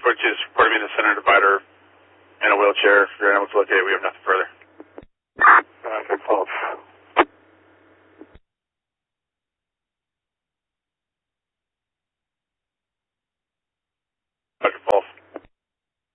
Support me in the center divider in a wheelchair. If you're able to locate, we have nothing further.